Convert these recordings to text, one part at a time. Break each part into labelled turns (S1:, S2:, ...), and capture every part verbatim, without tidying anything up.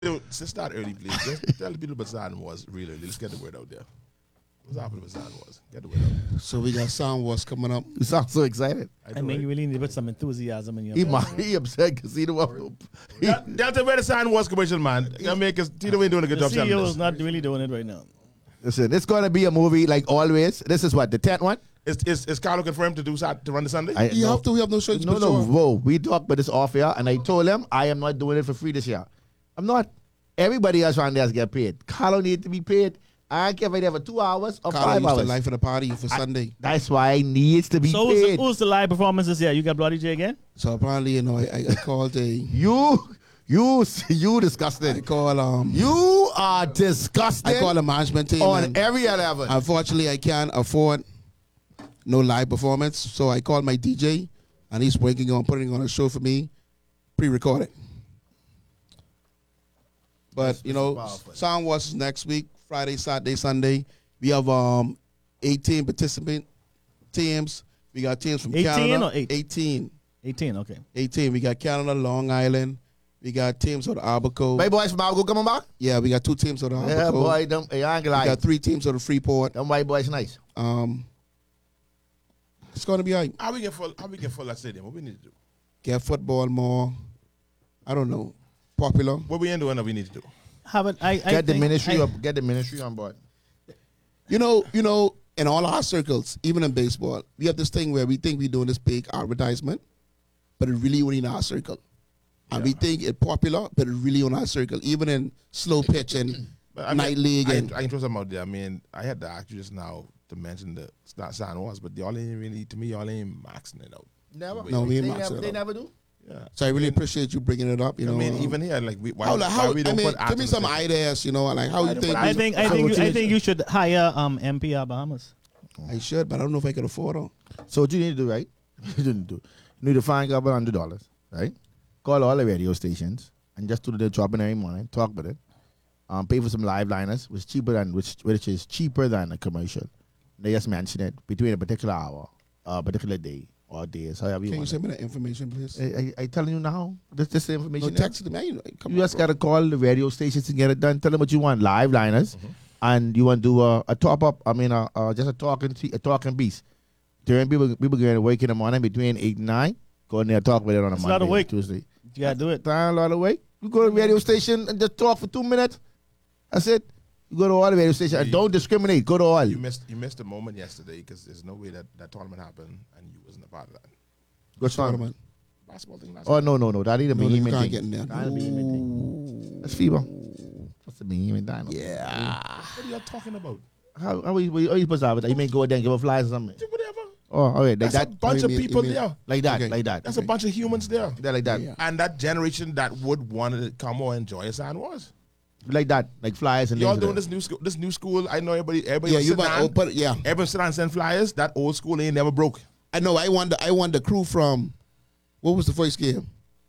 S1: Let's start early, please. Just tell the people what Zan was, really. Let's get the word out there. What's happening with Zan was? Get the word out.
S2: So we got Sound Wars coming up.
S3: You sound so excited.
S1: I,
S4: I
S1: know,
S4: mean,
S1: right?
S4: you really need to put some enthusiasm in your
S3: He,
S4: voice.
S3: he upset because he the one. He,
S1: Del- Delta, where the Zan was commercial, man. You make us, Tito ain't doing a good
S4: The
S1: job
S4: C E
S1: telling
S4: O
S1: us.
S4: is not really doing it right now.
S3: listen, it's going to be a movie like always. This is what, the tenth one?
S1: Is, is, is Carlo confirmed to do Sat- to run the Sunday?
S3: I,
S2: You
S3: no,
S2: have to. We have no choice.
S3: No,
S2: but
S3: no,
S2: to-
S3: whoa. We talked about this off air, and I told him I am not doing it for free this year. I'm not. Everybody else around there has to get paid. Carlo need to be paid. I don't care if I there for two hours or
S2: Carlo
S3: five
S2: used the
S3: hours.
S2: life of the party for Sunday.
S3: That's why he needs to be
S4: So who's the,
S3: paid.
S4: who's the live performances here? You got Bloody J again?
S2: So apparently, you know, I, I called a.
S3: You, you, you
S2: I
S3: disgusting.
S2: call um.
S3: You are disgusting
S2: I call the management team.
S3: on
S2: and
S3: every level.
S2: unfortunately, I can't afford no live performance, so I called my D J, and he's working on putting on a show for me, pre-recorded. But you know, Sound Wars is next week, Friday, Saturday, Sunday. We have um eighteen participant teams. We got teams from
S4: eighteen
S2: Canada.
S4: or eight?
S2: eighteen.
S4: eighteen, okay.
S2: eighteen. We got Canada, Long Island. We got teams out of Abaco.
S3: My boys from Algo coming back?
S2: Yeah, we got two teams out of Abaco.
S3: Yeah, boy. Them, hey, I ain't gonna
S2: We
S3: lie.
S2: got three teams out of Freeport.
S3: Them white boys nice.
S2: Um, it's gonna be all right.
S1: How we get full? How we get full that stadium? What we need to do?
S2: Get football more. I don't know. Popular.
S1: What we ain't doing that we need to do?
S4: How about I, I
S3: Get the
S4: think-
S3: ministry
S4: I-
S3: up. Get the ministry on board.
S2: You know, you know, in all our circles, even in baseball, we have this thing where we think we're doing this big advertisement, but it really only in our circle. And we think it's popular, but it really on our circle. Even in slow pitch and
S1: But I
S2: night
S1: mean,
S2: league
S1: I,
S2: and
S1: I can throw something out there. I mean, I had to ask you just now to mention the it's not San was, but y'all ain't really, to me, y'all ain't maxing it out.
S3: Never.
S2: No, we
S3: they
S2: ain't
S3: never,
S2: maxing it
S3: they
S2: out.
S3: never do.
S1: Yeah.
S2: so I really appreciate you bringing it up. You
S1: I
S2: know,
S1: mean,
S2: um,
S1: even here, like, we, why,
S2: how,
S1: why
S2: how,
S1: we
S2: I
S1: don't
S2: mean,
S1: put
S2: give me
S1: actors
S2: some
S1: in-
S2: ideas. You know, like how
S1: I
S2: you
S1: don't
S2: think.
S1: put
S4: I think I think you, I
S2: rotation.
S4: think you should hire um M P R Bahamas.
S2: I should, but I don't know if I can afford them.
S3: So what you need to do, right? You need to do. You need to find a couple hundred dollars, right? Call all the radio stations and just do the drop in every morning. Talk about it. Um, pay for some live liners, which is cheaper than which which is cheaper than a commercial. They just mention it between a particular hour, a particular day, or days, however you
S2: Can you
S3: want.
S2: send me that information, please?
S3: I, I, I telling you now. This this
S2: No,
S3: information.
S2: text it to me. You, know, come
S3: You
S2: on,
S3: just
S2: bro.
S3: gotta call the radio stations and get it done. Tell them what you want, live liners, and you want to do a, a top up. I mean, uh, uh, just a talking a talking piece. During people people going to wake in the morning between eight and nine. Go in there talk with it on a
S4: It's a
S3: Monday,
S4: lot of wake.
S3: Tuesday.
S4: You gotta do it.
S3: Time a lot of wake. You go to the radio station and just talk for two minutes. That's it. You go to all the radio stations and
S1: You-
S3: don't discriminate. Go to all.
S1: You missed you missed a moment yesterday because there's no way that that tournament happened and you wasn't a part of that.
S3: Good song.
S2: man.
S1: Basketball thing last
S3: Oh
S1: night.
S3: no no no! That ain't a
S2: No, you
S3: Bahamian
S2: can't
S3: thing.
S2: get in there.
S3: That ain't a Bahamian thing. That's FIBA. What's the Bahamian thing?
S2: Yeah.
S1: What are y'all talking about?
S3: How how you, how you supposed to have it? You may go there and give a flies or something.
S1: Do whatever.
S3: Oh, okay, like
S1: That's
S3: that,
S1: a bunch
S2: you
S1: of
S2: mean-
S1: people
S2: you mean-
S1: there.
S3: like that,
S2: Okay.
S3: like that.
S1: That's a bunch of humans there.
S3: Yeah, like that,
S2: Yeah.
S1: And that generation that would want to come or enjoy a San was.
S3: like that, like flyers and
S1: Y'all
S3: things
S1: doing
S3: like
S1: this new school this new school. I know everybody everybody
S2: Yeah,
S1: was
S2: you
S1: sitting
S2: might
S1: down.
S2: open. Yeah,
S1: Everyone sit down and send flyers. That old school ain't never broke.
S2: I know. I won. The, I won the crew from. What was the first game?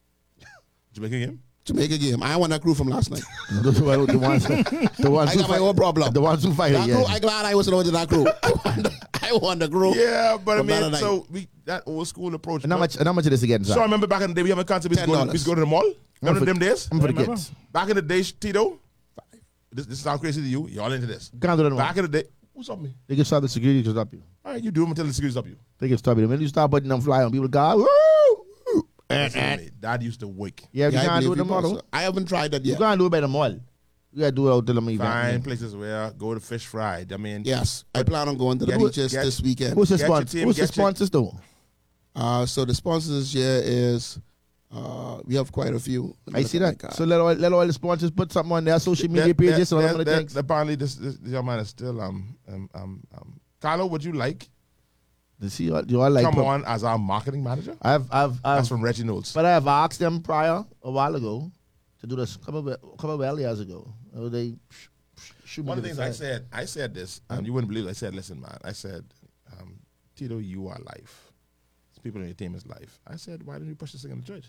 S1: Jamaica game?
S2: Jamaica game. I won that crew from last night.
S3: that. the, ones- the ones, the ones
S2: I
S3: who
S2: got my
S3: fight,
S2: own problem.
S3: the ones who fight
S2: That
S3: it,
S2: crew,
S3: yeah.
S2: I glad I wasn't on that crew. I won the, I won the crew.
S1: Yeah, but I
S2: From
S1: mean,
S2: Saturday.
S1: so we that old school approach.
S3: And how much, and how much of this again,
S1: So I
S3: sir?
S1: remember back in the day we have a concept. We used to go to- we used to go to the mall. Remember
S3: for-
S1: them days?
S3: I'm for the
S4: Remember?
S3: kids.
S1: Back in the day, Tito. This, this sounds crazy to you. Y'all into this?
S3: Can't do that no more.
S1: Back in the day, who's up me?
S3: They can stop the security to stop you.
S1: All right, you do them until the security's up you.
S3: They can stop you. The minute you start putting them fly on people, go, woo!
S1: Listen to me. Dad used to wake.
S3: Yeah, you
S2: Yeah, I
S3: can't do it
S2: believe you,
S3: tomorrow.
S2: boss. I haven't tried that
S3: You
S2: yet.
S3: can't do it by the mall. You gotta do it out till them event.
S1: Find places where go to fish fried. I mean,
S2: Yes, I plan on going to the
S1: Get-
S2: beaches
S1: get-
S2: this weekend.
S3: Who's the
S1: Get your
S3: sponsor?
S1: team,
S3: Who's the
S1: get your-
S3: sponsors though?
S2: Uh, so the sponsors here is, uh, we have quite a few.
S3: I see
S2: Like,
S3: that.
S2: uh,
S3: So let all, let all the sponsors put something on their social media
S1: That-
S3: pages
S1: that-
S3: and all
S1: that-
S3: them
S1: that-
S3: things.
S1: Apparently, this, this young man is still um um um um. Carlo, would you like
S3: To see all, you all like.
S1: come
S3: pub-
S1: on as our marketing manager?
S3: I've I've
S1: That's
S3: I've
S1: from Reggie Knowles.
S3: but I have asked them prior a while ago to do this a couple of, a couple of years ago. Oh, they sh- sh- shoot me
S1: One of
S3: to
S1: the
S3: the
S1: things I
S3: side.
S1: said, I said this, and you wouldn't believe it. I said, listen, man. I said, um, Tito, you are life. People in your team is life. I said, why didn't you push this thing in the church?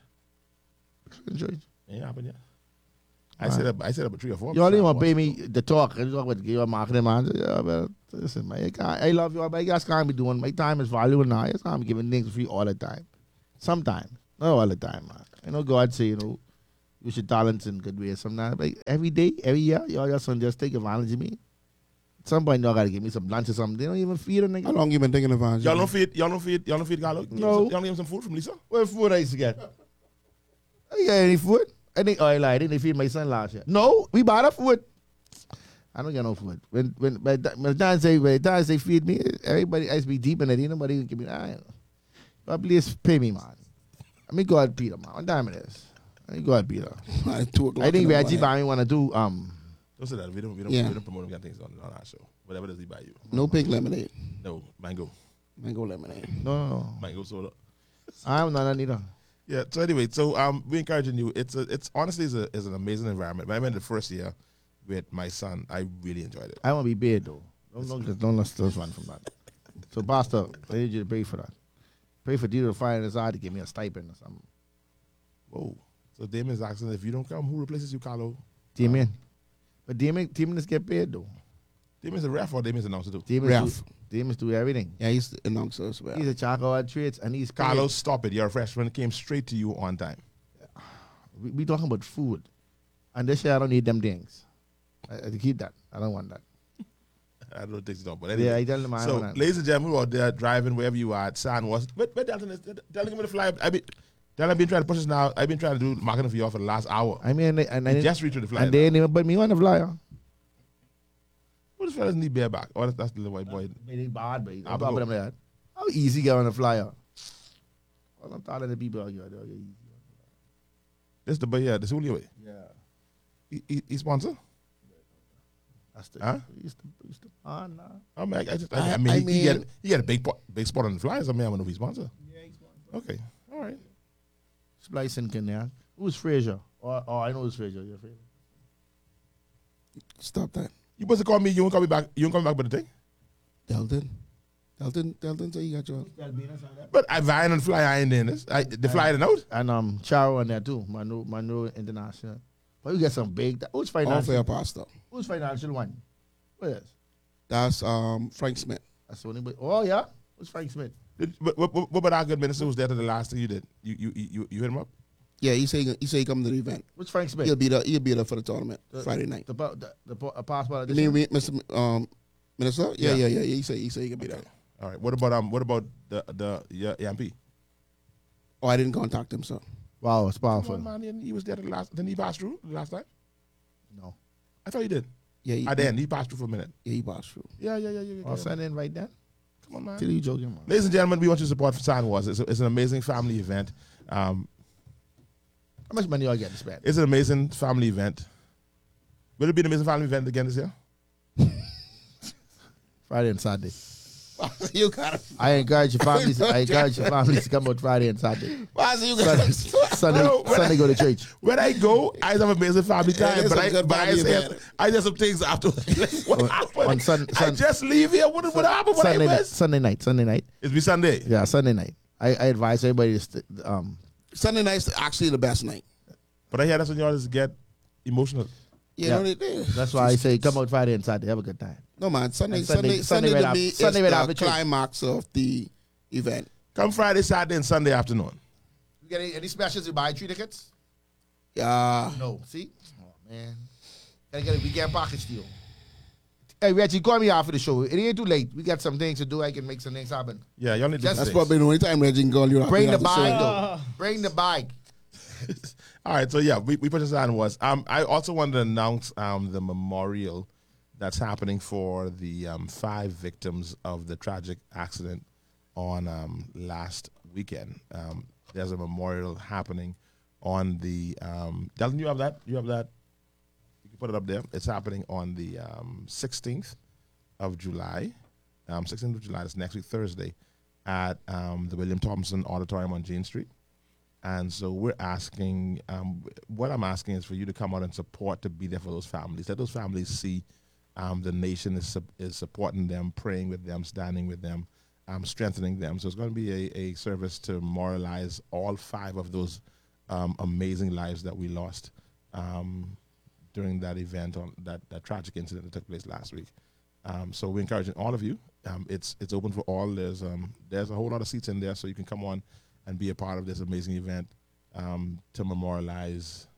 S3: Enjoy it.
S1: Ain't happened yet. I said up, I said up a three or four.
S3: You only
S1: percent
S3: want to pay
S1: was-
S3: me the talk. You talk about your marketing man. Yeah, but listen, man, you can't, I love you, but you guys can't be doing. My time is valuable now. You can't be giving things free all the time. Sometimes, not all the time, man. I know God say, you know, use your talents in good ways. Sometimes, like every day, every year, y'all your son just take advantage of me. At some point, y'all gotta give me some lunch or something. They don't even feed a nigga.
S2: How long you been taking advantage?
S1: Y'all
S2: of
S1: don't
S2: me?
S1: feed, y'all don't feed, y'all don't feed Carlo? Give him
S3: No.
S1: some- Y'all don't give him some food from Lisa?
S3: What food I used to get? I ain't got any food. I think, oh, I lied. I think they feed my son last year. No, we buy the food. I don't get no food. When when by the by the time they by the time they feed me, everybody I used to be deep in it. Ain't nobody can give me. I God please pay me, man. Let me go out Peter, man. What time it is? Let me go out Peter.
S2: At two o'clock
S3: I think
S2: in the
S3: Reggie
S2: morning.
S3: buy me want to do um.
S1: Don't say that. We don't, we don't,
S2: Yeah.
S1: we don't promote them kind of things on, on our show. Whatever does he buy you?
S2: No pink lemonade.
S1: No, mango.
S2: Mango lemonade.
S3: No, no, no.
S1: Mango soda.
S3: I'm not neither.
S1: Yeah. So anyway, so um, we encouraging you. It's a, it's honestly is a is an amazing environment. When I went the first year with my son, I really enjoyed it.
S3: I want to be paid though. Don't don't don't let's let's run from that. So Pastor, I need you to pray for that. Pray for Tito to find his eye to give me a stipend or something.
S1: Whoa. So Damon's asking if you don't come, who replaces you, Carlo?
S3: Damien. But Damien, Damien is get paid though.
S1: Damon's a ref or Damon's an announcer too?
S3: Damien
S2: Ref.
S3: do, Damien do everything.
S2: Yeah, he's the announcer as well.
S3: He's a charcoal trades and he's paid.
S1: Carlos, stop it. You're a freshman. Came straight to you on time.
S3: We, we talking about food, and this year I don't need them things. I, I keep that. I don't want that.
S1: I don't think it's done, but
S3: Yeah,
S1: anyway.
S3: I tell them I
S1: so,
S3: don't want that.
S1: ladies and gentlemen, who are there driving wherever you are at San was. But, but Dalton is telling me to fly. I mean, Dalton, I've been trying to push this now. I've been trying to do marketing for y'all for the last hour.
S3: I mean, and, and,
S1: I
S3: and,
S1: just reached to the flight.
S3: and they ain't even put me on the flyer.
S1: What this fellas need bareback? Oh, that's, that's the little white boy.
S3: They bad, but
S1: I'll
S3: I'm
S1: go.
S3: them that. How easy get on the flyer? Well, I'm telling the people out here, they're easy.
S1: This the boy here. This only way.
S3: Yeah,
S1: He, he, he sponsor?
S3: that's the.
S1: Huh?
S3: Used to, used to, ah, nah.
S1: I mean, I, I just, I,
S2: I-
S1: I mean,
S2: I
S1: he, he, get,
S2: mean-
S1: he get a big, po- big spot on the flyers. I mean, I don't know if he's sponsor.
S3: Yeah, he's one.
S1: Okay. All right.
S3: Splicing can there. Who's Fraser? Oh, oh, I know who's Fraser. You're Fraser.
S2: Stop that.
S1: You supposed to call me. You won't call me back. You won't call me back with the thing.
S2: Delton. Delton, Delton, say you got your.
S1: But I vying on the flyer. I ain't in this. I, the flyer didn't out.
S3: And um, Charo on there too. Manu, Manu International. But you get some big. Who's
S2: All
S3: financial?
S2: fair pasta.
S3: Who's financial one? What is?
S2: That's um Frank Smith.
S3: That's the only. way- Oh yeah. Who's Frank Smith?
S1: Did- What, what, what about our good minister who's there to the last thing you did? You you you, you hit him up?
S2: Yeah, he say he say he come to the event.
S3: Who's Frank Smith?
S2: He'll be there. He'll be there for the tournament Friday night.
S3: The pa- the, the, pa- a passport.
S2: You mean
S3: edition?
S2: we- Mister M- Um, Minister? Yeah,
S1: Yeah.
S2: yeah, yeah, yeah. He say he say he can be there.
S1: All right. What about um? What about the the yeah, M P?
S2: Oh, I didn't contact him, so
S3: Wow, it's
S1: Come
S3: powerful.
S1: on, man. He- He was there the last. Didn't he pass through the last time?
S3: No.
S1: I thought he did.
S2: yeah, he,
S1: I did. He passed through for a minute.
S2: yeah, he passed through.
S1: Yeah, yeah, yeah, yeah. yeah.
S3: I'll send in right then.
S1: Come on, man.
S3: Till you joking, man.
S1: Ladies and gentlemen, we want you to support San Wars. It's, a, it's an amazing family event. Um,
S3: How much money y'all get to spend?
S1: it's an amazing family event. Will it be an amazing family event again this year?
S3: Friday and Saturday.
S2: you got it.
S3: I encourage your families. I encourage your families to come out Friday and Saturday.
S2: You got
S3: Sunday,
S2: it.
S3: Sunday,
S1: No, when
S3: Sunday go to church.
S1: When I go, I have amazing family
S2: Yeah,
S1: time,
S2: it's
S1: but
S2: a
S1: I,
S2: good
S1: but I,
S2: family
S1: say,
S2: event.
S1: I just some things after. what
S3: On-
S1: happened?
S3: on Sun-
S1: I
S3: Sun-
S1: just leave here. What, what happened? What
S3: Sunday
S1: I
S3: night.
S1: miss?
S3: Sunday night. Sunday night.
S1: It's be Sunday.
S3: Yeah, Sunday night. I, I advise everybody to st- um.
S2: Sunday night's actually the best night.
S1: But I hear that's when y'all just get emotional.
S2: You
S3: Yeah.
S2: know what it is?
S3: That's why I say come out Friday and Saturday. Have a good time.
S2: No man, Sunday,
S3: And
S2: Sunday,
S3: Sunday-
S2: Sunday,
S3: Sunday right
S2: to
S3: after-
S2: me
S3: Sunday
S2: is
S3: right
S2: the
S3: after church.
S2: climax of the event.
S1: Come Friday, Saturday, and Sunday afternoon.
S3: You get any, any specials? You buy three tickets?
S2: Yeah,
S3: No. See? Oh man. Gotta get a weekend package deal. Hey Reggie, call me after the show. It ain't too late. We got some things to do. I can make some things happen.
S1: Yeah, y'all need to.
S3: Just-
S2: that's
S1: stay.
S2: probably the only time Reggie can call you.
S3: Bring the
S2: after
S3: bag
S2: show.
S3: though. Bring the bag.
S1: All right, so yeah, we, we put this on was. Um, I also wanted to announce um, the memorial that's happening for the um, five victims of the tragic accident on um, last weekend. Um, there's a memorial happening on the. Um, Dalton, you have that? You have that? You can put it up there. It's happening on the um, sixteenth of July. Um, sixteenth of July. That's next week, Thursday, at um, the William Thompson Auditorium on Jane Street. And so we're asking, um, what I'm asking is for you to come out and support, to be there for those families. Let those families see um, the nation is, sup- is supporting them, praying with them, standing with them, um, strengthening them. So it's going to be a, a service to memorialize all five of those um, amazing lives that we lost um, during that event, on that, that tragic incident that took place last week. Um, so we're encouraging all of you. Um, it's it's open for all. There's um, there's a whole lot of seats in there, so you can come on and be a part of this amazing event um, to memorialize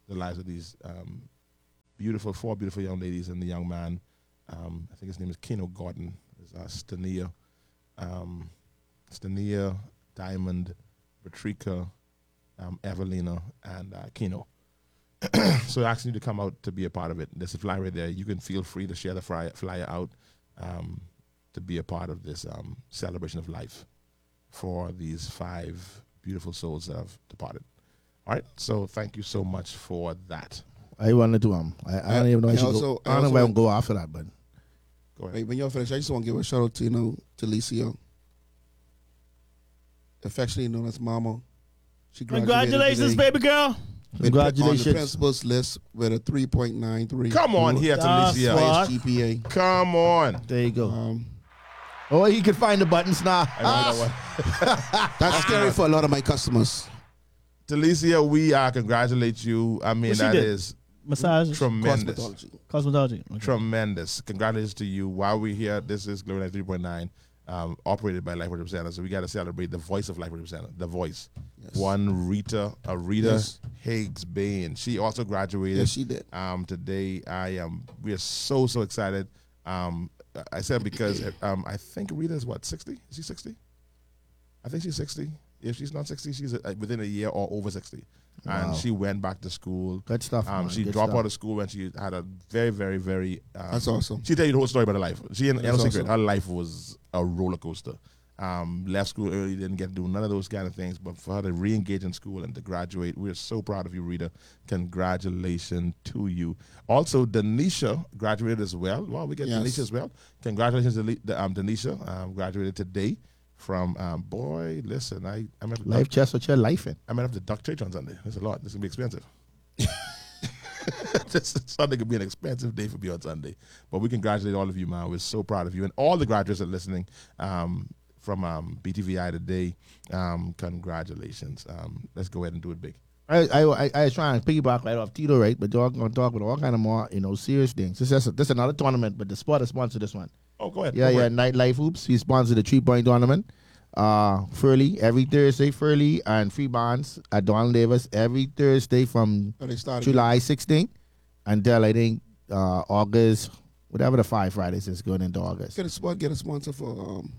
S1: the lives of these um, beautiful, four beautiful young ladies and the young man. Um, I think his name is Keno Gordon. There's uh, Stania, um, Stania, Diamond, Patricia, um, Evelina, and uh, Keno. So asking you to come out to be a part of it. There's a flyer right there. You can feel free to share the flyer, flyer out um, to be a part of this um, celebration of life for these five beautiful souls that have departed. All right. So thank you so much for that.
S3: I wanted to um. I, I don't even know. I,
S2: I
S3: should
S2: also-
S3: go.
S2: I
S3: I don't know
S2: also-
S3: if I can go after that, but
S1: Go ahead.
S2: Wait, when you're finished, I just want to give a shout out to, you know, to Licio, affectionately known as Mama. She graduated
S4: Congratulations,
S2: today
S4: baby girl.
S2: with- On the
S3: congratulations.
S2: principal's list with a three point nine three.
S1: Come on here,
S4: That's
S1: Talicia.
S4: what-
S2: G P A.
S1: Come on.
S3: There you go.
S2: Um,
S3: Oh, he could find the buttons now.
S1: I know that one.
S2: that's scary for a lot of my customers.
S1: Talicia, we uh, congratulate you. I mean,
S4: What she
S1: that
S4: did?
S1: is
S4: Massage.
S1: tremendous.
S2: Cosmetology.
S4: Cosmetology. Okay.
S1: Tremendous. Congratulations to you. While we're here, this is Glory three point nine, um, operated by Life Worship Center. So we got to celebrate the voice of Life Worship Center, the voice.
S2: Yes.
S1: One Rita, uh, Rita
S2: Yes.
S1: Higgs Bain. She also graduated.
S2: Yes, she did.
S1: Um, today, I am. We are so so excited. Um, I said because um, I think Rita is what sixty? Is she sixty? I think she's sixty. If she's not sixty, she's uh, within a year or over sixty. And
S3: Wow.
S1: she went back to school.
S3: Good stuff.
S1: Um,
S3: man.
S1: she
S3: Good
S1: dropped
S3: stuff.
S1: out of school when she had a very, very, very. Um,
S2: That's awesome.
S1: She tell you the whole story about her life. She ain't no
S2: That's
S1: secret.
S2: awesome.
S1: Her life was a roller coaster. Um, left school early, didn't get to do none of those kind of things. But for her to re-engage in school and to graduate, we're so proud of you, Rita. Congratulations to you. Also, Denisha graduated as well. Wow, we get
S2: Yes.
S1: Denisha as well. Congratulations, to Le- um, Denisha. Um, graduated today from. Um, boy, listen, I I met
S3: Life chest what your life in.
S1: I might have to duck church on Sunday. That's a lot. This is gonna be expensive. this Sunday could be an expensive day for me on Sunday. But we congratulate all of you, man. We're so proud of you. And all the graduates that are listening um, from um, B T V I today, um, congratulations. Um, let's go ahead and do it big.
S3: I, I, I, I was trying to piggyback right off Tito, right? But y'all gonna talk about all kind of more, you know, serious things. This is this is another tournament, but the sport has sponsored this one.
S1: Oh, go ahead.
S3: Yeah,
S1: Go
S3: yeah.
S1: ahead.
S3: Nightlife Hoops. He sponsored the three point tournament. Uh, Furley every Thursday, Furley and Free Bonds at Donald Davis every Thursday from
S2: So they started.
S3: July sixteenth until I think uh, August, whatever the five Fridays is going into August.
S2: Get a spot. Get a sponsor for um.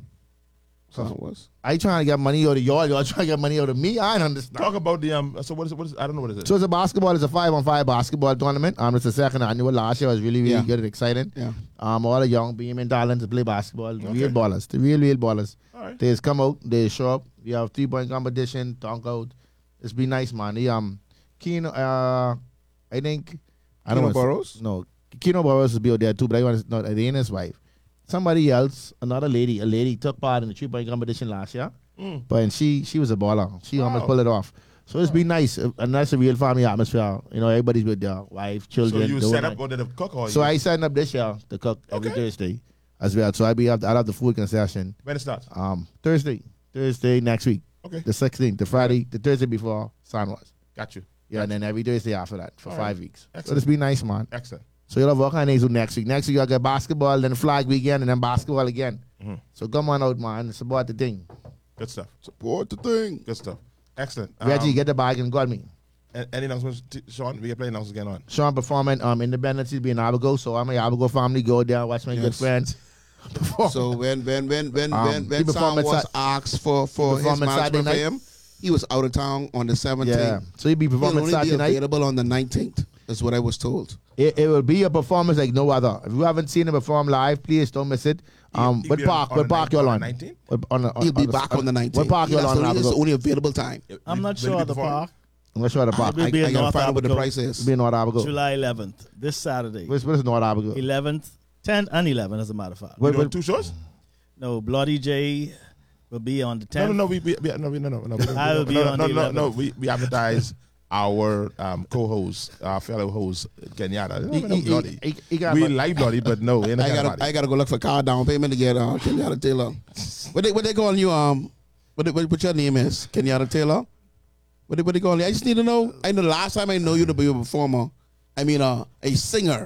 S2: So it was.
S3: I trying to get money out of y'all. Y'all trying to get money out of me. I don't understand.
S1: Talk about the um. So what is it? What is it? I don't know what it is.
S3: So it's a basketball. It's a five on five basketball tournament. Um, it's the second annual. Last year was really really
S2: Yeah.
S3: good and exciting.
S2: Yeah.
S3: Um, all the young beaming talents to play basketball. The
S1: Okay.
S3: real ballers. The real real ballers.
S1: All right.
S3: They just come out. They show up. We have three point competition. Dunk out. It's been nice, man. The, um, Keno. Uh, I think. I don't
S2: Keno
S3: wanna-
S2: Burrows?
S3: No, Keno Burrows will be out there too. But I want to know Arena's wife. Somebody else, another lady, a lady took part in the three point competition last year.
S1: Mm.
S3: But and she she was a baller. She
S1: Wow.
S3: almost pulled it off. So it's been nice, uh, and that's a real family atmosphere. You know, everybody's with their wife,
S1: So
S3: children.
S1: you
S3: the
S1: set
S3: whole
S1: up
S3: night.
S1: or did it cook or
S3: So
S1: you,
S3: I signed up this year to cook every
S1: Okay.
S3: Thursday as well. So I be have I'll have the food concession
S1: when it starts?
S3: um Thursday, Thursday next week,
S1: Okay,
S3: the sixteenth, the Friday, the Thursday before San was.
S1: got you.
S3: Yeah, and then every Thursday after that for
S1: All
S3: five
S1: right.
S3: weeks. So
S1: Excellent.
S3: it's been nice, man.
S1: Excellent.
S3: So you'll have all kind of things do next week. Next week you'll get basketball, then flag weekend, and then basketball again.
S1: Mhm.
S3: So come on out, man. It's about the thing.
S1: Good stuff.
S2: Support the thing.
S1: Good stuff. Excellent.
S3: Reggie,
S1: Um,
S3: get the bag and call me.
S1: a- any announcements, t- Sean? We can play announcements again on.
S3: Sean performing um Independence will be in Abago, so I'm a Abago family go there, watch my good
S2: Yes.
S3: friends perform.
S2: So when when when when
S3: Um,
S2: when
S3: he
S2: when
S3: performed
S2: Sam
S3: at
S2: was
S3: Sat-
S2: asked for for his
S3: performed at Saturday
S2: management for
S3: night.
S2: him, he was out of town on the seventeenth.
S3: Yeah, so he'll be
S2: He'll
S3: performing
S2: only
S3: Saturday
S2: be
S3: night.
S2: available on the nineteenth. That's what I was told.
S3: It, it will be a performance like no other. If you haven't seen him perform live, please don't miss it. Um,
S1: He'll
S3: what
S1: be on-
S3: park?
S1: on
S3: What
S1: the
S3: park
S1: nine-
S3: y'all
S1: on
S3: on?
S1: the nineteenth?
S3: What- on the- on-
S2: He'll be
S3: on the-
S2: back on the nineteenth.
S3: What park y'all
S2: That's
S3: on?
S2: only, it's
S3: Abago?
S2: only available time.
S4: I'm not
S1: Will he
S4: sure
S1: be
S4: of the
S1: performing?
S4: park.
S3: I'm not sure the park.
S4: Will
S2: I,
S4: be
S2: I
S4: in
S2: gotta
S4: North
S2: find out what the
S4: Abago.
S2: price is.
S3: Be in North Abago.
S4: July eleventh, this Saturday.
S3: Where's, where's North Abago?
S4: eleventh, tenth, and eleventh, as a matter of fact.
S1: We
S3: Wait,
S1: doing
S3: wait.
S1: two shows?
S4: No, Bloody J will be on the
S1: No,
S4: tenth.
S1: no, no. We, we, we no, we, no, no, no. We,
S4: I will be
S1: no,
S4: on
S1: no,
S4: the
S1: no, no, no.
S4: eleventh.
S1: We, we advertise our um, co-host, our fellow host, Kenyatta. No,
S3: He-
S1: no,
S3: he-
S1: Bloody.
S3: he- he got
S1: We
S3: my-
S1: like Bloody, but no, ain't
S2: I
S1: a
S2: gotta
S1: Bloody.
S2: I gotta go look for car down payment to get uh, Kenyatta Taylor. What they what they calling you? Um, what they, what, what your name is? Kenyatta Taylor. What they, what they calling you? I just need to know. I know the last time I know you to be a performer. I mean, uh, a singer.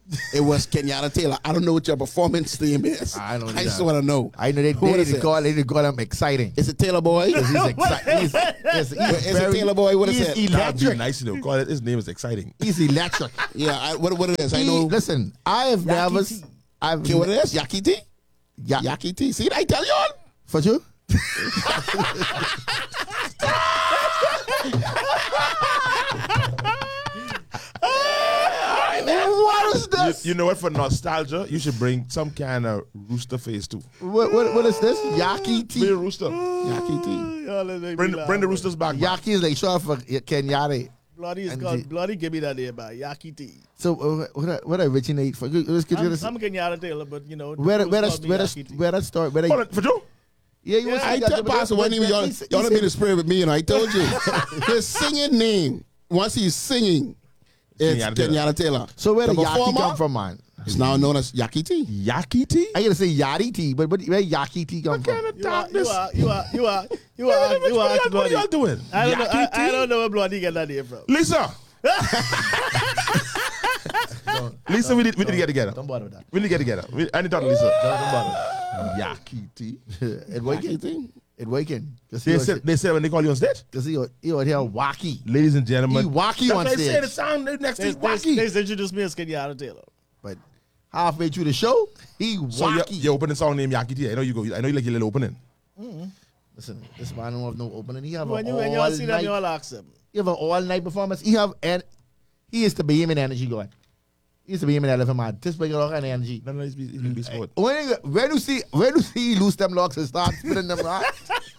S2: It was Kenyatta Taylor. I don't know what your performance name is.
S3: I don't
S2: I just
S3: know.
S2: want to know.
S3: I know they,
S2: What
S3: they
S2: is
S3: didn't
S2: it?
S3: call they didn't call him exciting.
S2: Is it Taylor Boy?
S3: He's exciting. He's, he's, he's
S2: Is it
S3: very-
S2: Taylor Boy? What is
S3: he's
S2: it?
S1: That'd be
S3: electric.
S1: nice, you know. Call it. His name is exciting.
S3: He's electric.
S2: Yeah, I, what, what it is? I
S3: He-
S2: know.
S3: Listen, I have never.
S4: tea.
S3: I've
S2: Okay, what it is? Yaki tea?
S3: Ya-
S2: Yaki tea. See, I tell y'all.
S3: For you? What is
S1: You,
S3: this?
S1: you know what? For nostalgia, you should bring some kind of rooster face too.
S3: What, what, what is this? Yaki
S1: Be a
S3: tea.
S1: rooster.
S2: Yaki tea.
S4: Y'all let me
S1: Bring, the-
S4: laugh,
S1: bring the
S4: man.
S1: roosters back. man.
S3: Yaki is like short for Kenyatta.
S4: Bloody is
S3: And
S4: called
S3: the-
S4: Bloody. Give me that name, man. Yaki tea.
S3: So uh, what, what originate for? Let's get
S4: I'm,
S3: this.
S4: I'm Kenyatta Taylor, but you know.
S3: Where,
S4: the
S3: where,
S4: folks
S3: the,
S4: call
S3: where,
S4: me
S3: the,
S4: Yaki tea.
S3: where that start? Where they,
S1: Hold on, for Joe.
S3: yeah, you
S4: Yeah,
S3: was
S2: I
S3: saying
S2: tell
S3: that, but
S2: Pastor
S3: that-
S2: one name,
S3: but
S2: y'all,
S3: he said-
S2: y'all
S3: he
S2: don't be
S3: said-
S2: the spirit with me, you know. I told you. His singing name, once he's singing, it's
S1: Kenyatta Taylor.
S2: Kenyatta Taylor.
S3: So where
S2: The
S3: the Yaki
S2: performer
S3: come from, man?
S2: It's now known as Yaki tea.
S1: Yaki tea?
S3: I gotta say Yachty tea, but, but where Yaki tea come from?
S1: kind of
S4: You are, you
S1: darkness?
S4: are, you are, you are, you
S1: What
S4: are,
S1: are
S4: you are,
S1: y'all- what are y'all
S4: Bloody.
S1: doing?
S4: I don't know. I,
S1: Yaki
S4: I
S1: tea?
S4: don't know where Bloody get that name from.
S1: Lisa. Lisa, we need, we need to get together.
S3: Don't bother with that.
S1: We need to get together. We, I need to talk to Lisa.
S3: Don't, don't bother.
S1: Yaki tea.
S3: It
S2: Yaki
S3: waking.
S2: tea.
S3: It waking. Cause he
S1: They
S3: was,
S1: said, they said when they call you on stage?
S3: cause he was, he was here wacky.
S1: Ladies and gentlemen.
S3: He wacky
S1: That's
S3: on
S1: what I
S3: stage.
S1: said. The sound next
S4: They,
S1: is
S4: they,
S1: wacky.
S4: they introduced me as Kenyatta Taylor.
S3: But halfway through the show, he
S1: So your,
S3: wacky.
S1: your opening song named Yaki tea. I know you go. I know you like your little opening.
S3: Listen, this man don't have no opening. He have
S4: When
S3: an
S4: you when
S3: all
S4: y'all see them,
S3: night.
S4: y'all ask them.
S3: He have an all night performance. He have and he is the behemoth energy going. He is the behemoth elephant man. This big all kind of energy.
S1: No, no, it's be, it's be sport.
S3: When you, when you see when you see he lose them locks and start spinning them right.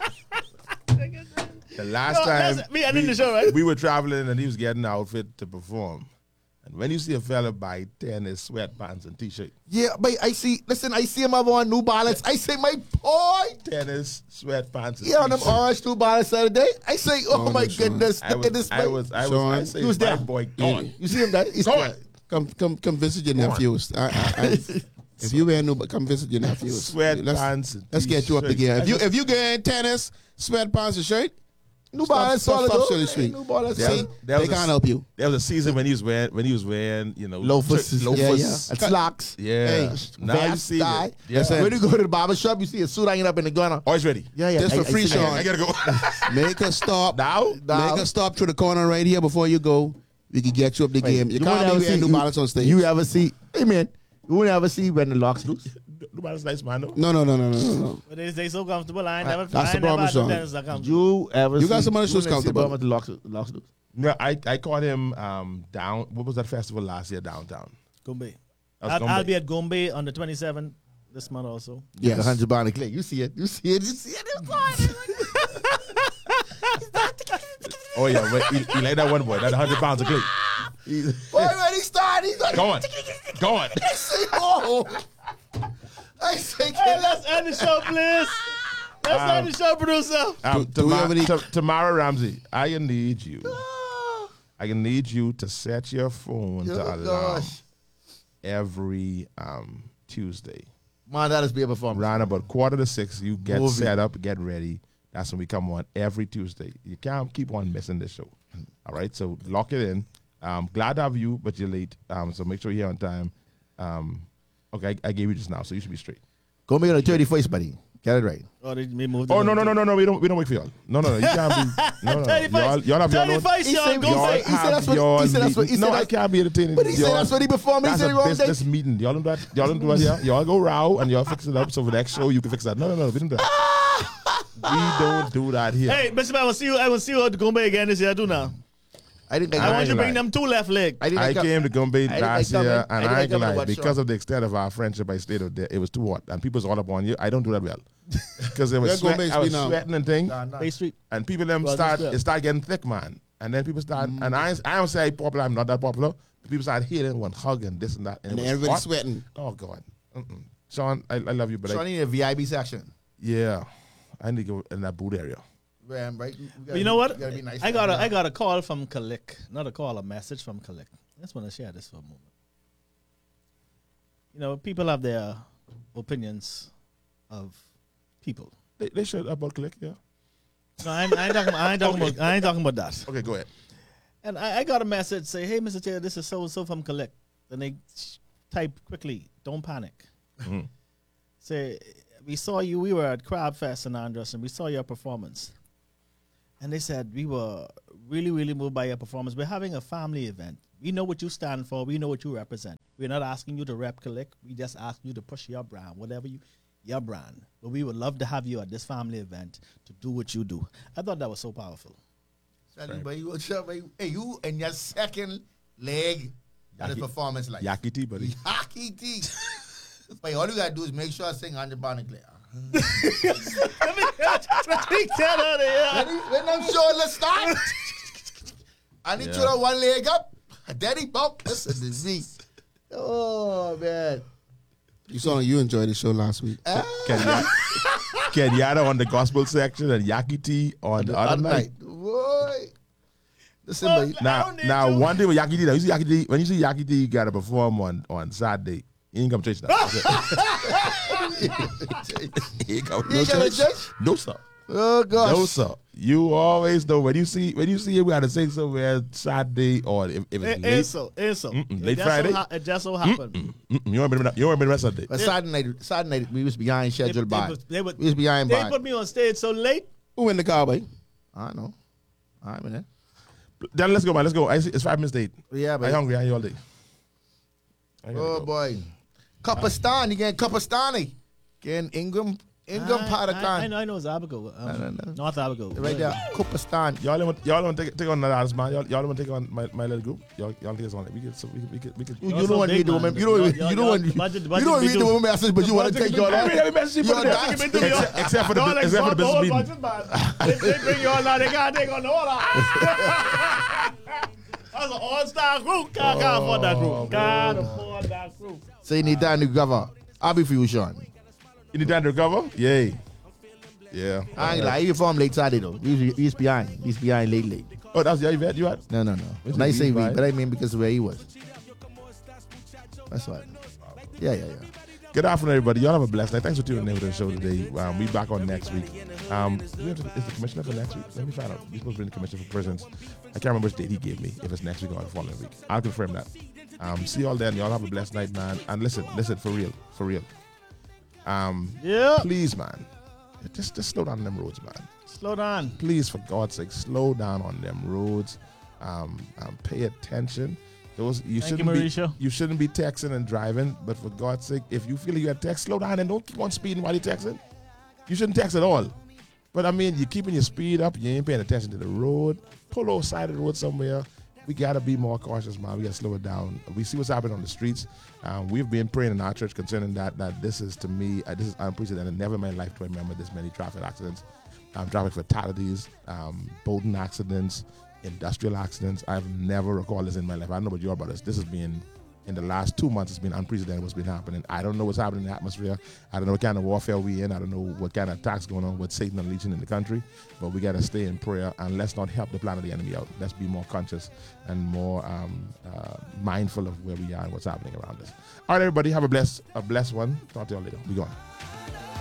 S1: The last
S4: No,
S1: time
S4: that's me ending the show, right?
S1: we were traveling and he was getting an outfit to perform. And when you see a fella buy tennis, sweatpants, and t-shirt,
S3: Yeah, but I see. Listen, I see him have on New Balance. I say, my boy.
S1: tennis, sweatpants, and
S3: He on them
S1: t-shirt.
S3: orange New Balance the other day. I say, oh,
S2: Oh,
S3: my
S2: no, Sean.
S3: goodness,
S1: I
S3: look
S1: was,
S3: at this.
S1: I
S3: man.
S1: was, I was,
S2: Sean,
S1: I say,
S3: who's
S1: my
S3: that?
S1: boy, gone.
S3: You see him there? He's
S1: Go on.
S2: Come, come, come visit your
S1: Go on.
S2: nephews. I, I, I, if you wear no, come visit your nephews.
S1: Sweatpants
S2: Let's,
S1: and
S2: let's get you up
S1: t-shirts.
S2: again.
S1: I
S2: If you
S1: just-
S2: if you get tennis, sweatpants, and shirt,
S3: New
S2: Stop-
S3: Balance
S2: stop-
S3: solid.
S2: stop
S3: though.
S2: silly
S3: Hey,
S2: street.
S3: New Balance.
S1: There
S3: See?
S1: was- there
S2: they
S1: was a-
S2: can't help you.
S1: There was a season when he was wearing, when he was wearing, you know,
S3: Loafers.
S1: shirt-
S3: Yeah,
S1: loafers.
S3: yeah. And slacks.
S1: Yeah.
S2: Hey,
S1: now you
S3: Vest
S1: see
S3: tie.
S1: it. Yeah.
S2: Listen.
S3: When you go to the barber shop, you see a suit hanging up in the gunner.
S1: Always ready.
S3: Yeah, yeah.
S2: Just
S3: I-
S2: for
S3: I
S2: free,
S3: see
S2: Sean.
S3: that.
S1: I gotta go.
S2: Make a stop.
S1: now?
S3: Now.
S2: Make a stop through the corner right here before you go. We can get you up the game. You,
S3: won't
S2: can't
S3: ever
S2: be wearing
S3: see-
S2: New Balance on stage.
S3: You ever see? Hey man, you won't ever see when the locks loose.
S1: Nobody's nice, man. No.
S2: no, no, no, no, no, no, no.
S4: But they they so comfortable. I ain't never.
S2: That's
S4: I
S2: the
S4: ain't never
S2: problem,
S4: had no
S2: Sean.
S4: tennis that comfortable.
S3: You ever?
S2: You got
S3: see,
S2: some other shoes
S3: you never see
S2: comfortable.
S3: about the locks, locks loose.
S1: No, I, I caught him um, down. What was that festival last year downtown?
S4: Gombe.
S1: That was
S4: I'll,
S1: Gombe.
S4: I'll be at Gombe on the twenty-seventh this month also.
S3: The
S2: Yes.
S3: hundred pound clay. You see it. You see it. You see it.
S1: Oh yeah, but he, he like that one boy. That hundred pounds of clay.
S3: Boy, when he started, he's like,
S1: Go on, go on.
S3: I say, oh. I say,
S4: Hey,
S3: can
S4: let's end the show, please. Let's
S1: Um,
S4: end the show, producer.
S1: Um,
S2: Do- do we
S1: Tama-
S2: have any-
S1: Ta- Tamara Ramsey, I need you. I need you to set your phone to
S3: Oh,
S1: alarm
S3: gosh.
S1: every um, Tuesday.
S3: Man, that is be a performance.
S1: Around about quarter to six, you get
S3: Movie.
S1: set up, get ready. That's when we come on every Tuesday. You can't keep on missing this show. All right, so lock it in. Um, glad to have you, but you're late. Um, so make sure you're here on time. Um, okay, I, I gave you just now, so you should be straight.
S3: Go make it on the thirty-first, buddy. Get it right.
S4: Oh, they may move.
S1: Oh no no no no no! We don't we don't wait for y'all. No no no! You can't be. No no. no. Y'all, y'all have your own.
S4: thirty-first,
S3: He
S4: y'all.
S3: said-
S4: Go
S3: he
S1: Y'all
S3: said-
S4: say.
S3: he said
S1: have
S3: that's what-
S1: your
S3: he said that's what-
S1: meeting.
S3: he said
S1: No, I
S3: that's-
S1: can't be entertaining.
S3: But he said
S1: Y'all-
S3: that's what he performed. He
S1: That's
S3: said
S1: a
S3: the wrong thing.
S1: business meeting. Y'all don't do that. Y'all don't do it here. Y'all go row and y'all fix it up. So for the next show, you can fix that. No no no. We don't do that. we don't do that here.
S4: Hey, Mister Man, I will see you. I will see you at Gombe again this year. Do now.
S3: I didn't.
S4: I,
S1: I
S4: want
S1: ain't
S4: you to bring
S1: lying.
S4: them two left leg.
S3: I didn't.
S1: I
S3: come-
S1: came to Gombe
S3: didn't
S1: last
S3: come in-
S1: year,
S3: I
S1: and
S3: didn't
S1: I ain't
S3: come in
S1: gonna lie,
S3: with
S1: because
S3: Sean.
S1: of the extent of our friendship, I stayed there. It was too hot, and people's all up on you. I don't do that well because it
S2: Where
S1: was sweat,
S2: Gombe
S1: I was
S2: be now?
S1: sweating and thing,
S3: Nah, nah.
S4: Bay Street.
S1: and people them
S4: Well,
S1: start
S4: that's
S1: it start getting thick, man. And then people start, and I I don't say I'm popular. I'm not that popular. But people start hitting, one hug, and this and that, and,
S2: And
S1: it was
S2: everybody's
S1: hot.
S2: sweating.
S1: Oh God, Mm-mm. Sean, I, I love you, but
S3: So I
S1: I,
S3: need a V I P section.
S1: yeah, I need to go in that boot area.
S3: Yeah, right.
S4: But you know what?
S3: gotta be nice
S4: I got a
S3: man.
S4: I got a call from Kalik. Not a call, a message from Kalik. I just want to share this for a moment. You know, people have their opinions of people.
S1: They, they should about click, yeah.
S4: No, I ain't, I ain't talking. I ain't talking about. I ain't talking about that.
S1: Okay, go ahead.
S4: And I, I got a message say, "Hey, Mister Taylor, this is so and so from Collect." And they type quickly. Don't panic.
S1: Mm-hmm.
S4: Say, we saw you. We were at Crab Fest in Andros, and we saw your performance. And they said we were really, really moved by your performance. We're having a family event. We know what you stand for. We know what you represent. We're not asking you to rep collect. We just ask you to push your brand, whatever you, your brand. But we would love to have you at this family event to do what you do. I thought that was so powerful.
S3: Sally, but you, hey, you and your second leg at the
S1: Yaki-
S3: performance like
S1: Yaki tea, buddy.
S3: Yaki tea. But all you gotta do is make sure I sing on the bonnet clear.
S4: Let me take that out of here.
S3: When, when I'm sure, let's start. I need
S1: Yeah.
S3: you to one leg up. Daddy bump. Listen to me. Oh man.
S2: You saw you enjoyed the show last week.
S1: Kenyatta, Kenyatta on the gospel section and Yaki tea on the other night.
S3: Boy. Listen,
S4: Oh,
S3: but
S4: I
S1: Now,
S4: don't need
S1: now
S4: you.
S1: one thing with Yaki tea, now, you see Yaki tea, when you see Yaki tea, you gotta perform on, on Saturday. You ain't come to church now. you ain't come
S3: You
S1: no
S3: gotta
S1: church.
S3: church?
S1: No sir.
S3: oh gosh.
S1: No sir. You always know when you see when you see him, we gotta sing somewhere Saturday or if, if it's
S4: It,
S1: late.
S4: it's so, it's so.
S1: Mm-mm,
S4: It
S1: late
S4: just
S1: Friday?
S4: So ha- it just so happened.
S1: Mm-mm, you don't remember you don't remember Sunday.
S3: But Saturday night, Saturday night, we was behind
S4: They,
S3: schedule
S4: they,
S3: by.
S4: was- they, would-
S3: We was behind
S4: they
S3: by.
S4: put me on stage so late.
S2: Who in the car, boy?
S3: I know. I'm in there.
S1: Then let's go, man. Let's go. I see, it's five minutes late.
S3: Yeah,
S1: Are
S3: but
S1: you hungry? Are you all day? I gotta
S3: oh
S1: go.
S3: boy, Cupperstan. You getting Cupperstani? Getting Ingram, Ingram
S4: I, I, I
S3: Padakan.
S4: know, I know it's Abigail. Um,
S3: No, no, no.
S4: North Abigail.
S3: Right there, Cupperstan.
S1: Y'all want y'all want to take, take on the others, man. Y'all, y'all want to take on my, my little group. Y'all y'all take us on it. We could so we could we could we could.
S3: You,
S4: Y'all
S3: you
S4: so
S3: don't want me
S4: big,
S3: to
S4: man.
S3: remember. You don't.
S4: Y'all-
S3: You don't
S4: y'all-
S3: want.
S4: the budget- the
S3: You
S4: budget
S3: don't
S4: be
S3: read the
S4: too-
S3: woman message, but you want to
S4: budget
S3: take
S4: be
S3: your
S4: too-
S3: life.
S1: Every, every message you
S3: You're
S1: put in there.
S3: dance.
S1: Except, except for the
S4: Don't like
S1: except for the
S4: the
S1: business
S4: whole
S1: meeting.
S4: budget, man. They, they bring you all out. They got take on the order. That's an all-star group. Can't, can't afford that group. Can't afford that group.
S3: So you need time to cover. I'll be for you, Sean.
S1: You need time to recover? Yay. Yeah.
S3: I ain't like you from late Saturday though. He's, he's behind. He's behind late, late.
S1: Oh, that's yeah. You had you had.
S3: No, no, no.
S1: What's
S3: When I
S1: it,
S3: say
S1: he's
S3: we,
S1: behind?
S3: but I mean because of where he was. That's right. Yeah, yeah, yeah.
S1: Good afternoon, everybody. Y'all have a blessed night. Thanks for tuning in to the show today. Um, we back on next week. Um, we have to- is the commissioner for next week? Let me find out. We're supposed to be the commissioner for prisons. I can't remember which date he gave me. If it's next week or the following week, I'll confirm that. Um, see y'all then. Y'all have a blessed night, man. And listen, listen for real, for real. Um,
S4: Yeah.
S1: please, man, just just slow down on them roads, man.
S4: Slow down.
S1: Please, for God's sake, slow down on them roads. Um, um pay attention. Those you
S4: Thank you,
S1: shouldn't be
S4: Mauricio.
S1: you shouldn't be texting and driving. But for God's sake, if you feel you got text, slow down and don't keep on speeding while you're texting. You shouldn't text at all. But I mean, you're keeping your speed up. You ain't paying attention to the road. Pull over side of the road somewhere. We gotta be more cautious, man. We gotta slow it down. We see what's happening on the streets. Um, we've been praying in our church concerning that. That this is to me, uh, this is unprecedented. Never in my life do I remember this many traffic accidents, um, traffic fatalities, um, boating accidents, industrial accidents. I've never recalled this in my life. I don't know about your brothers. This has been in the last two months. It's been unprecedented what's been happening. I don't know what's happening in the atmosphere. I don't know what kind of warfare we in. I don't know what kind of attacks going on with Satan unleashing in the country. But we got to stay in prayer and let's not help the plan of the enemy out. Let's be more conscious and more um, uh, mindful of where we are and what's happening around us. All right, everybody, have a blessed, a blessed one. Talk to you all later. We gone.